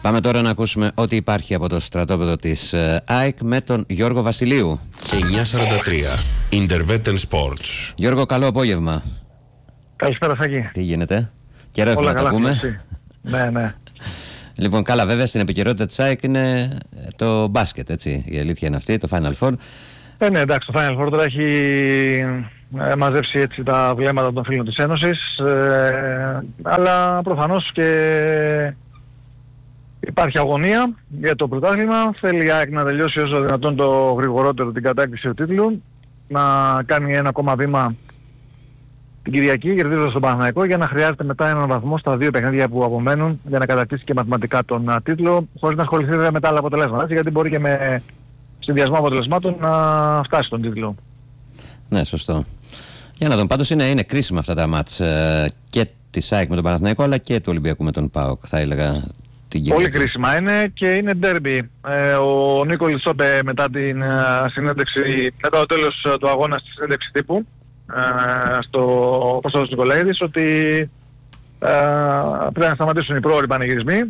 Πάμε τώρα να ακούσουμε ό,τι υπάρχει από το στρατόπεδο της ΑΕΚ με τον Γιώργο Βασιλείου. 9:43 Intervetten Sports. Γιώργο, καλό απόγευμα. Καλησπέρα, Σάκη. Τι γίνεται? Καιρό έχουμε να τα πούμε. Ναι. Λοιπόν, καλά, βέβαια στην επικαιρότητα της ΑΕΚ είναι το μπάσκετ, έτσι. Η αλήθεια είναι αυτή, το Final Four. Ναι, εντάξει, το Final Four τώρα έχει μαζέψει έτσι τα βλέμματα των φίλων της Ένωσης, αλλά προφανώς και υπάρχει αγωνία για το πρωτάθλημα. Θέλει η ΑΕΚ να τελειώσει όσο δυνατόν το γρηγορότερο την κατάκτηση του τίτλου, να κάνει ένα ακόμα βήμα την Κυριακή, κερδίζοντας τον Παναθηναϊκό, για να χρειάζεται μετά έναν βαθμό στα δύο παιχνίδια που απομένουν για να κατακτήσει και μαθηματικά τον τίτλο, χωρίς να ασχοληθεί με τα άλλα αποτελέσματα, γιατί μπορεί και με συνδυασμό αποτελεσμάτων να φτάσει τον τίτλο. Ναι, σωστό. Για να δούμε, πάντως είναι κρίσιμα αυτά τα μάτς και της ΑΕΚ με τον Παναθηναϊκό, αλλά και του Ολυμπιακού με τον ΠΑΟΚ, θα έλεγα. Πολύ κρίσιμα είναι και είναι ντέρμπι. Ο Νίκολης είπε μετά την συνέντευξη, μετά το τέλος του αγώνα στη συνέντευξη τύπου στο Κώστας Νικολαίδης, ότι πρέπει να σταματήσουν οι πρόωροι πανηγυρισμοί.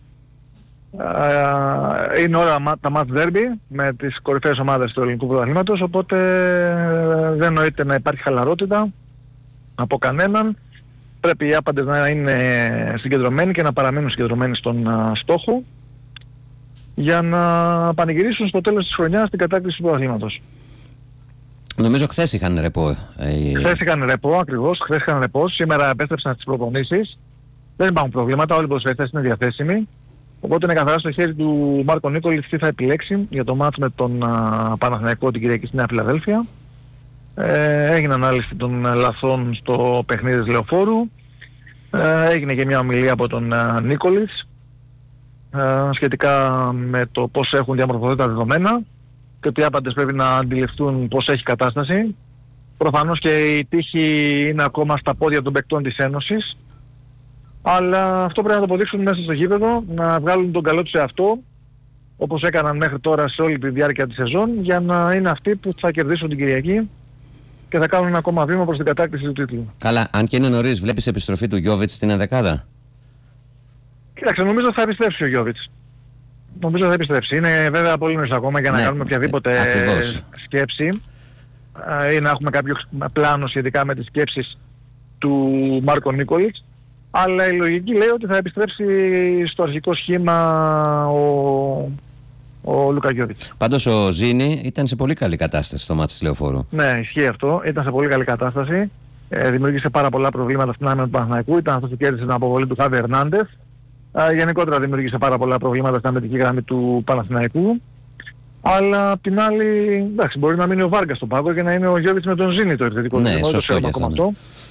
Είναι ώρα τα μάτς ντέρμπι με τις κορυφαίες ομάδες του ελληνικού πρωταθλήματος, οπότε δεν νοείται να υπάρχει χαλαρότητα από κανέναν. Πρέπει οι άπαντες να είναι συγκεντρωμένοι και να παραμείνουν συγκεντρωμένοι στον στόχο για να πανηγυρίσουν στο τέλος της χρονιάς την κατάκτηση του πρωταθλήματος. Νομίζω χθες είχαν ρεπό. Χθες είχαν ρεπό, ακριβώς. Χθες είχαν ρεπό. Σήμερα επέστρεψαν στις προπονήσεις. Δεν υπάρχουν προβλήματα, όλοι οι ποδοσφαιριστές είναι διαθέσιμοι. Οπότε είναι καθαρά στο χέρι του Μάρκο Νίκολη τι θα επιλέξει για το μάτς με τον Παναθηναϊκό την Κυριακή στη Νέα Φιλαδέλφια. Έγινε ανάλυση των λαθών στο παιχνίδι της Λεωφόρου. Έγινε και μια ομιλία από τον Νίκολης σχετικά με το πώς έχουν διαμορφωθεί τα δεδομένα και ότι οι άπαντες πρέπει να αντιληφθούν πώς έχει κατάσταση. Προφανώς και η τύχη είναι ακόμα στα πόδια των παικτών της Ένωσης, αλλά αυτό πρέπει να το αποδείξουν μέσα στο γήπεδο, να βγάλουν τον καλό τους εαυτό, όπως έκαναν μέχρι τώρα σε όλη τη διάρκεια της σεζόν, για να είναι αυτοί που θα κερδίσουν την Κυριακή και θα κάνουν ένα ακόμα βήμα προς την κατάκτηση του τίτλου. Καλά, αν και είναι νωρίς, βλέπεις επιστροφή του Γιόβιτς στην ενδεκάδα? Κοίταξε, νομίζω θα επιστρέψει ο Γιόβιτς. Νομίζω θα επιστρέψει. Είναι βέβαια πολύ νωρίς ακόμα για να κάνουμε οποιαδήποτε σκέψη ή να έχουμε κάποιο πλάνο σχετικά με τις σκέψεις του Μάρκο Νίκολιτς. Αλλά η λογική λέει ότι θα επιστρέψει στο αρχικό σχήμα ο Λούκα Γιόβιτς. Πάντως ο Ζήνη ήταν σε πολύ καλή κατάσταση στο μάτς της Λεωφόρου. Ναι, ισχύει αυτό. Ήταν σε πολύ καλή κατάσταση. Δημιούργησε πάρα πολλά προβλήματα στην άμυνα του Παναθηναϊκού. Ήταν αυτός που κέρδισε την αποβολή του Χάβι Ερνάντεθ. Γενικότερα δημιούργησε πάρα πολλά προβλήματα στην αμυντική γραμμή του Παναθηναϊκού. Αλλά απ' την άλλη, εντάξει, μπορεί να μείνει ο Βάργκας στον πάγκο και να είναι ο Γιόβιτς με τον Ζήνη το επιθετικό δίδυμο. Ναι, σωστό ακόμα αυτό.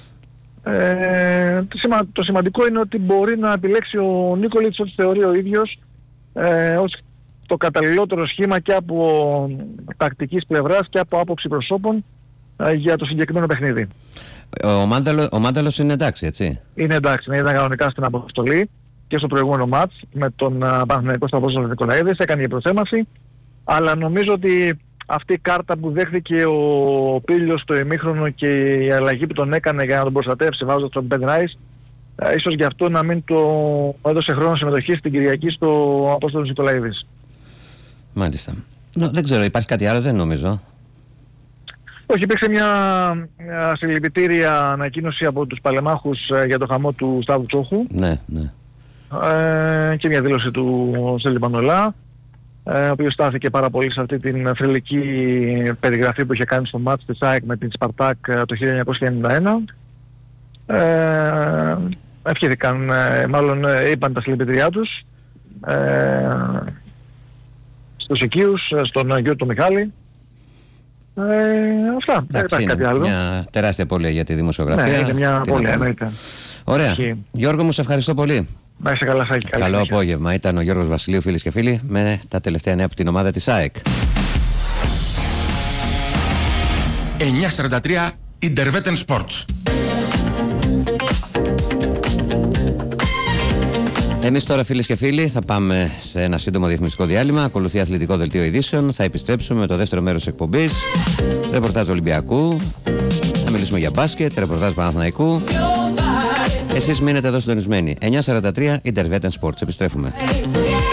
Το σημαντικό είναι ότι μπορεί να επιλέξει ο Νίκολιτς ό,τι θεωρεί ο ίδιος ως το καταλληλότερο σχήμα και από τακτικής πλευράς και από άποψη προσώπων για το συγκεκριμένο παιχνίδι. Ο Μάνταλος είναι εντάξει, έτσι? Είναι εντάξει, ήταν κανονικά στην αποστολή και στο προηγούμενο μάτς με τον Παναθηναϊκό στο Κώστας Νικολαίδης, έκανε η προθέμαση, αλλά νομίζω ότι αυτή η κάρτα που δέχθηκε ο Πίλιος στο ημίχρονο και η αλλαγή που τον έκανε για να τον προστατεύσει βάζοντας τον Μπεν Ράις, ίσως γι' αυτό να μην το έδωσε χρόνο συμμετοχής στην Κυριακή στο Απόστολος Νικολαίδης. Μάλιστα. Δεν ξέρω, υπάρχει κάτι άλλο? Δεν νομίζω. Όχι, υπήρξε μια συλληπιτήρια ανακοίνωση από τους παλεμάχους για το χαμό του Σταύρου Τσόχου. Ναι. Και μια δήλωση του Στέλιο Παντολά, ο οποίος στάθηκε πάρα πολύ σε αυτή την θρυλική περιγραφή που είχε κάνει στο μάτς της ΑΕΚ με την Σπαρτάκ το 1991. Ευχήθηκαν, μάλλον είπαν τα συλληπιτήριά τους στους οικείους, στον γιο του Μιχάλη. Αυτά, δεν υπάρχει κάτι άλλο. Μια τεράστια απώλεια για τη δημοσιογραφία. Ναι, είναι μια απώλεια, εννοείται. Ωραία. Γιώργο μου, σε ευχαριστώ πολύ. Να είσαι καλά, Σάκη. Καλό απόγευμα. Ήταν ο Γιώργος Βασιλείου, φίλες και φίλοι, με τα τελευταία νέα από την ομάδα της ΑΕΚ. 9:43 Intervetten Sports. Εμείς τώρα, φίλες και φίλοι, θα πάμε σε ένα σύντομο διαφημιστικό διάλειμμα. Ακολουθεί αθλητικό δελτίο ειδήσεων. Θα επιστρέψουμε με το δεύτερο μέρος της εκπομπής. Ρεπορτάζ Ολυμπιακού. Θα μιλήσουμε για μπάσκετ, ρεπορτάζ Παναθηναϊκού. Εσείς μείνετε εδώ συντονισμένοι. 9:43 Intervetten Sports. Επιστρέφουμε.